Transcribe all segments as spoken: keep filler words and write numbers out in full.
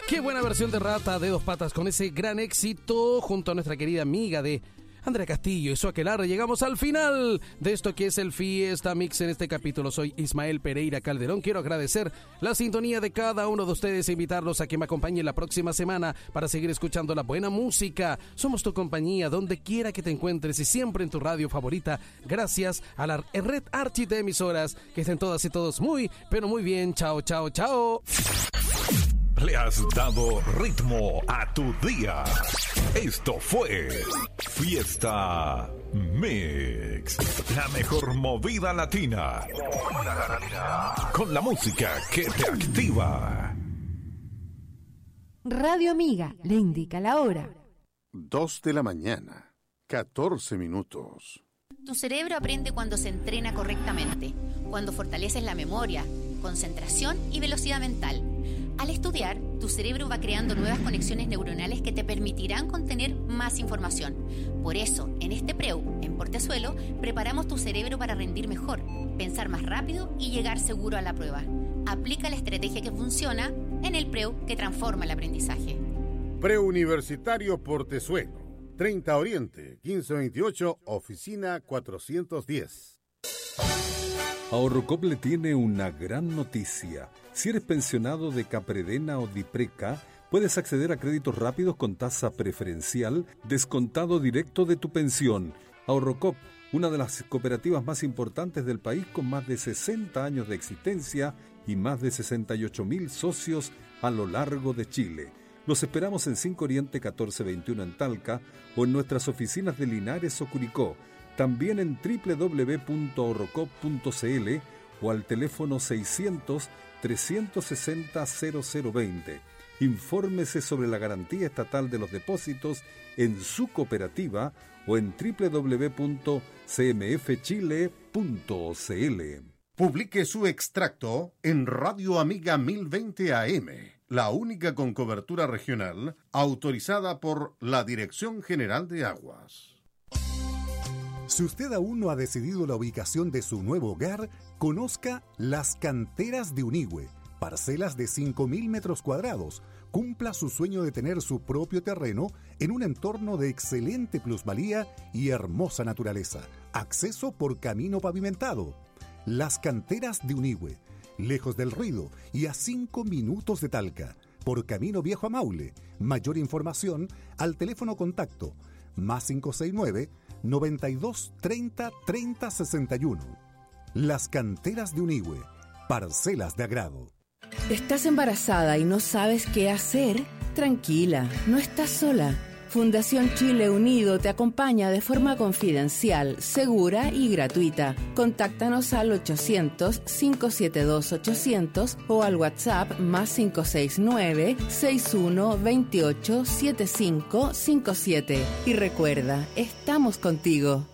Qué buena versión de Rata de Dos Patas con ese gran éxito junto a nuestra querida amiga de Andrea Castillo y su aquelarre. Llegamos al final de esto que es el Fiesta Mix en este capítulo. Soy Ismael Pereira Calderón. Quiero agradecer la sintonía de cada uno de ustedes e invitarlos a que me acompañen la próxima semana para seguir escuchando la buena música. Somos tu compañía donde quiera que te encuentres y siempre en tu radio favorita. Gracias a la red Archie de emisoras. Que estén todas y todos muy, pero muy bien. Chao, chao, chao. Le has dado ritmo a tu día. Esto fue Fiesta Mix, la mejor movida latina, con la música que te activa. Radio Amiga le indica la hora. Dos de la mañana, catorce minutos. Tu cerebro aprende cuando se entrena correctamente, cuando fortaleces la memoria, concentración y velocidad mental. Al estudiar, tu cerebro va creando nuevas conexiones neuronales que te permitirán contener más información. Por eso, en este Preu, en Portezuelo, preparamos tu cerebro para rendir mejor, pensar más rápido y llegar seguro a la prueba. Aplica la estrategia que funciona en el Preu que transforma el aprendizaje. Preuniversitario Portezuelo, treinta Oriente, quince veintiocho, oficina cuatrocientos diez. Ahorrocop le tiene una gran noticia. Si eres pensionado de Capredena o Dipreca, puedes acceder a créditos rápidos con tasa preferencial, descontado directo de tu pensión. Ahorrocop, una de las cooperativas más importantes del país con más de sesenta años de existencia y más de sesenta y ocho mil socios a lo largo de Chile. Los esperamos en cinco Oriente catorce veintiuno en Talca o en nuestras oficinas de Linares o Curicó. También en doble u doble u doble u punto ahorrocop punto c l o al teléfono seiscientos, trescientos sesenta, cero cero veinte. Infórmese sobre la garantía estatal de los depósitos en su cooperativa o en doble u doble u doble u punto c m f chile punto c l. Publique su extracto en Radio Amiga mil veinte A M, la única con cobertura regional autorizada por la Dirección General de Aguas. Si usted aún no ha decidido la ubicación de su nuevo hogar, conozca Las Canteras de Unigüe, parcelas de cinco mil metros cuadrados. Cumpla su sueño de tener su propio terreno en un entorno de excelente plusvalía y hermosa naturaleza. Acceso por camino pavimentado. Las Canteras de Unigüe, lejos del ruido y a cinco minutos de Talca, por camino viejo a Maule. Mayor información al teléfono contacto más cinco seis nueve, noventa y dos, treinta, treinta, sesenta y uno. Las Canteras de Unigüe, parcelas de agrado. ¿Estás embarazada y no sabes qué hacer? Tranquila, no estás sola. Fundación Chile Unido te acompaña de forma confidencial, segura y gratuita. Contáctanos al ochocientos, cinco siete dos, ochocientos o al WhatsApp más cinco seis nueve, seis uno dos ocho, siete cinco cinco siete. Y recuerda, estamos contigo.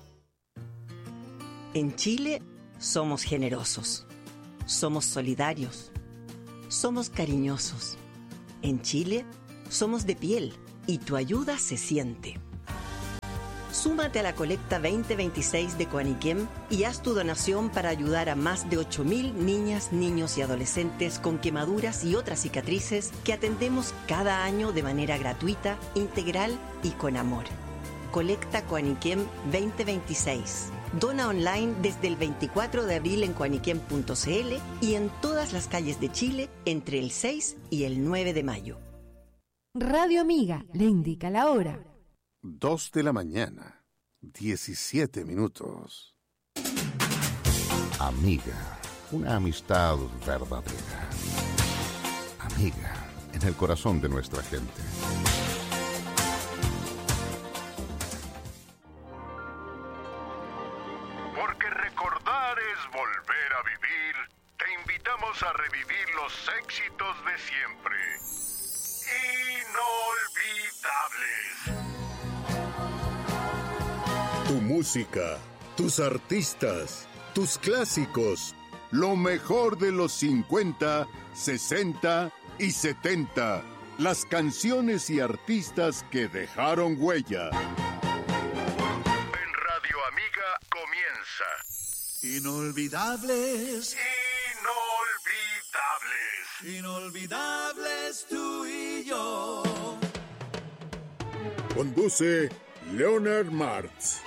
En Chile somos generosos, somos solidarios, somos cariñosos. En Chile somos de piel y tu ayuda se siente. Súmate a la colecta veinte veintiséis de Coaniquem y haz tu donación para ayudar a más de ocho mil niñas, niños y adolescentes con quemaduras y otras cicatrices que atendemos cada año de manera gratuita, integral y con amor. Colecta Coaniquem veinte veintiséis. Dona online desde el veinticuatro de abril en coaniquem punto c l y en todas las calles de Chile entre el seis y el nueve de mayo. Radio Amiga le indica la hora. Dos de la mañana, diecisiete minutos. Amiga, una amistad verdadera. Amiga, en el corazón de nuestra gente. Porque recordar es volver a vivir, te invitamos a revivir los éxitos de siempre. Inolvidables. Tu música, tus artistas, tus clásicos, lo mejor de los cincuenta, sesenta y setenta. Las canciones y artistas que dejaron huella. En Radio Amiga comienza Inolvidables. Inolvidables. Inolvidables tú y yo. Conduce Leonard Martz.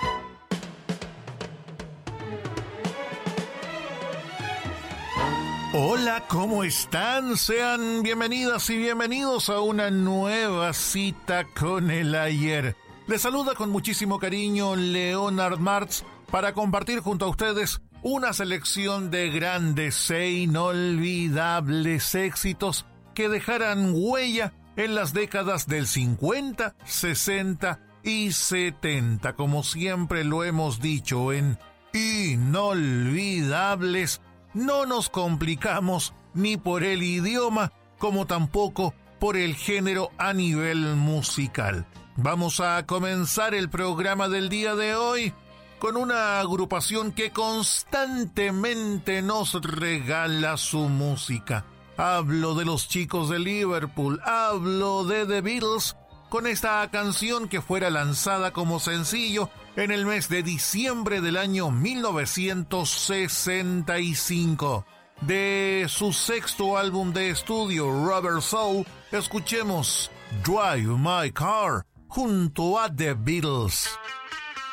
Hola, ¿cómo están? Sean bienvenidas y bienvenidos a una nueva cita con el ayer. Les saluda con muchísimo cariño Leonard Martz para compartir junto a ustedes una selección de grandes e inolvidables éxitos que dejaran huella en las décadas del cincuenta, sesenta y setenta. Como siempre lo hemos dicho, en Inolvidables no nos complicamos ni por el idioma como tampoco por el género a nivel musical. Vamos a comenzar el programa del día de hoy con una agrupación que constantemente nos regala su música. Hablo de los chicos de Liverpool, hablo de The Beatles, con esta canción que fuera lanzada como sencillo en el mes de diciembre del año mil novecientos sesenta y cinco. De su sexto álbum de estudio, Rubber Soul, escuchemos Drive My Car junto a The Beatles.